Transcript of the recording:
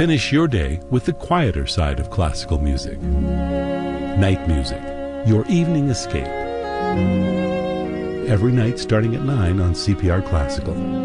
Finish your day with the quieter side of classical music. Night music, your evening escape. Every night starting at 9 on CPR Classical.